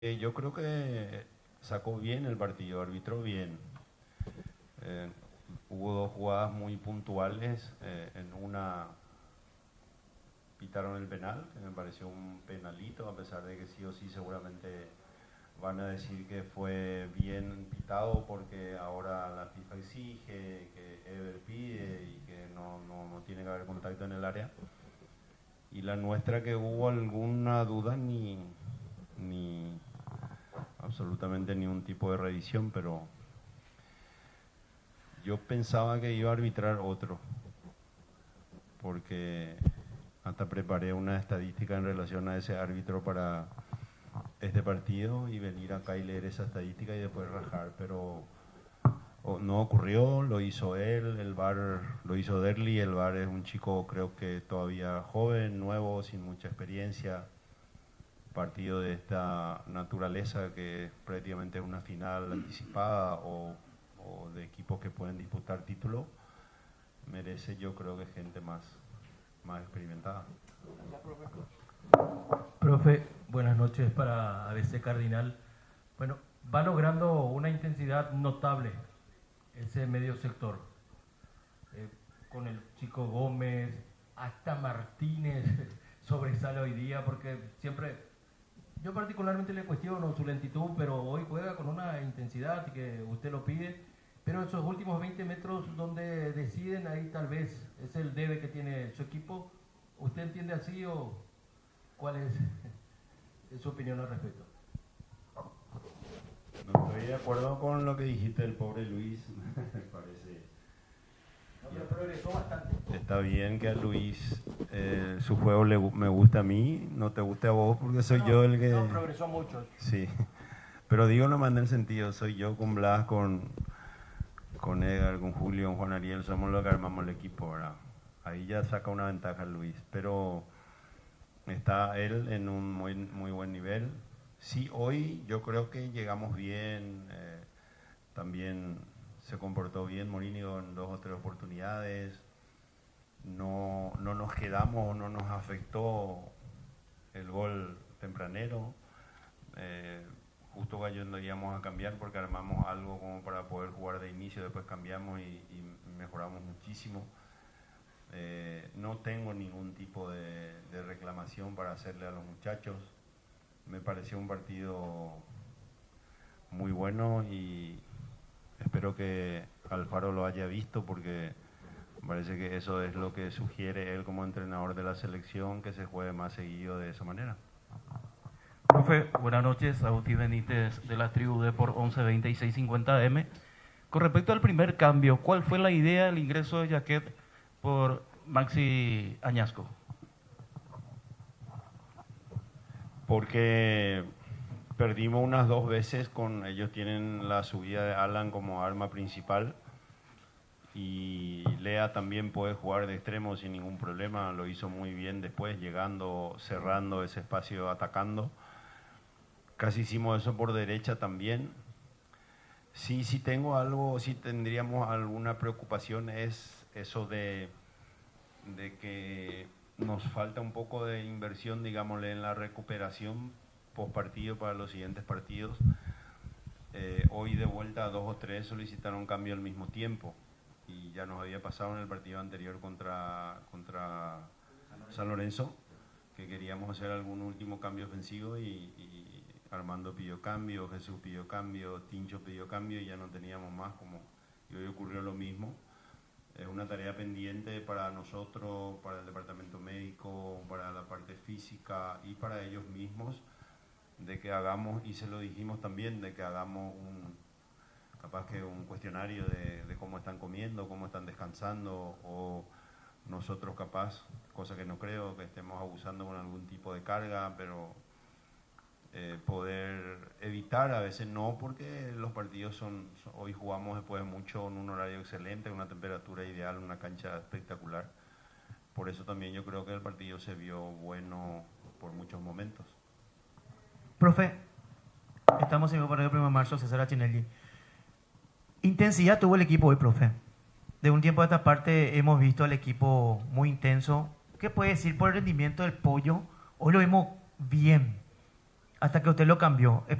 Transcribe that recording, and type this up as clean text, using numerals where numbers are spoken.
Yo creo que sacó bien el partido, arbitró bien. Eh, Hubo dos jugadas muy puntuales. En una pitaron el penal, que me pareció un penalito, a pesar de que sí o sí seguramente van a decir que fue bien pitado porque ahora la FIFA exige, que Ever pide y que no tiene que haber contacto en el área. Y la nuestra, que hubo alguna duda, ni absolutamente ningún tipo de revisión, pero yo pensaba que iba a arbitrar otro, porque hasta preparé una estadística en relación a ese árbitro para este partido y venir acá y leer esa estadística y después rajar, pero no ocurrió, lo hizo él, el VAR lo hizo Derli. El VAR es un chico, creo que todavía joven, nuevo, sin mucha experiencia. Partido de esta naturaleza, que prácticamente es una final anticipada o de equipos que pueden disputar título, merece, yo creo, que gente más experimentada. Profe, buenas noches para ABC Cardinal. Bueno, va logrando una intensidad notable ese medio sector. Con el chico Gómez, hasta Martínez sobresale hoy día, porque siempre, yo particularmente le cuestiono su lentitud, pero hoy juega con una intensidad que usted lo pide. Pero esos últimos 20 metros donde deciden, ahí tal vez es el debe que tiene su equipo. ¿Usted entiende así o cuál es su opinión al respecto? No estoy de acuerdo con lo que dijiste del pobre Luis, me parece. No, pero progresó bastante. Está bien que a Luis su juego me gusta a mí, no te guste a vos, porque soy yo el que... No, progresó mucho. Sí, pero digo nomás en el sentido, soy yo con Blas, con Edgar, con Julio, con Juan Ariel, somos los que armamos el equipo, ¿verdad? Ahí ya saca una ventaja Luis, pero está él en un muy buen nivel. Sí, hoy yo creo que llegamos bien, también se comportó bien Mourinho en 2 o 3 oportunidades, no nos quedamos, no nos afectó el gol tempranero. Justo cayendo íbamos a cambiar porque armamos algo como para poder jugar de inicio, después cambiamos y mejoramos muchísimo. No tengo ningún tipo de reclamación para hacerle a los muchachos. Me pareció un partido muy bueno y espero que Alfaro lo haya visto, porque parece que eso es lo que sugiere él como entrenador de la selección, que se juegue más seguido de esa manera. Profe, buenas noches. Agustín Benítez de la tribu de por 1120 y 650M. Con respecto al primer cambio, ¿cuál fue la idea del ingreso de Jaquet por Maxi Añasco? Porque perdimos unas 2 veces ellos tienen la subida de Alan como arma principal, y Lea también puede jugar de extremo sin ningún problema, lo hizo muy bien después, llegando, cerrando ese espacio, atacando. Casi hicimos eso por derecha también. Sí tengo algo, sí tendríamos alguna preocupación, es eso de que nos falta un poco de inversión, digámosle, en la recuperación post partido para los siguientes partidos. Hoy de vuelta 2 o 3 solicitaron cambio al mismo tiempo, y ya nos había pasado en el partido anterior contra San Lorenzo, que queríamos hacer algún último cambio ofensivo y Armando pidió cambio, Jesús pidió cambio, Tincho pidió cambio y ya no teníamos más, y hoy ocurrió lo mismo. Es una tarea pendiente para nosotros, para el departamento médico, para la parte física y para ellos mismos, de que hagamos, y se lo dijimos también, de que hagamos capaz que un cuestionario de cómo están comiendo, cómo están descansando, o nosotros capaz, cosa que no creo, que estemos abusando con algún tipo de carga, pero poder evitar, a veces no, porque los partidos hoy jugamos después de mucho en un horario excelente, una temperatura ideal, una cancha espectacular. Por eso también yo creo que el partido se vio bueno por muchos momentos. Profe, estamos en el partido de 1 de marzo, César Achinelli. Intensidad tuvo el equipo hoy, profe. De un tiempo a esta parte hemos visto al equipo muy intenso. ¿Qué puede decir por el rendimiento del Pollo? Hoy lo vimos bien. hasta que usted lo cambió.